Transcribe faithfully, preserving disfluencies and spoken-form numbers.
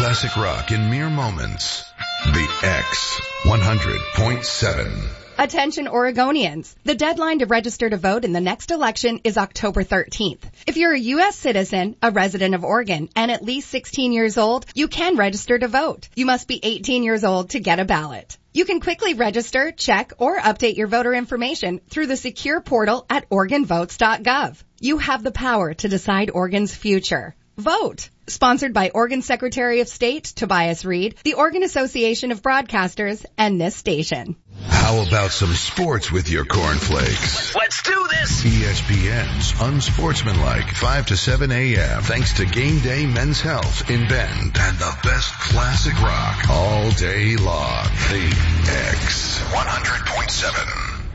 classic rock in mere moments. The X one hundred point seven. Attention Oregonians. The deadline to register to vote in the next election is October thirteenth. If you're a U S citizen, a resident of Oregon, and at least sixteen years old, you can register to vote. You must be eighteen years old to get a ballot. You can quickly register, check, or update your voter information through the secure portal at Oregon Votes dot gov. You have the power to decide Oregon's future. Vote. Sponsored by Oregon Secretary of State Tobias Reed, the Oregon Association of Broadcasters, and this station. How about some sports with your cornflakes? Let's do this! E S P N's Unsportsmanlike, five to seven a.m. Thanks to Game Day Men's Health in Bend and the best classic rock all day long. The X one hundred point seven.